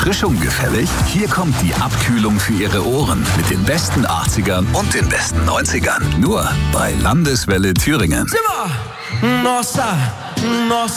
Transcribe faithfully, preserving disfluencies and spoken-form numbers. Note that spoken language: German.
Erfrischung gefällig? Hier kommt die Abkühlung für Ihre Ohren mit den besten achtzigern und den besten neunzigern. Nur bei Landeswelle Thüringen. Nossa, nossa.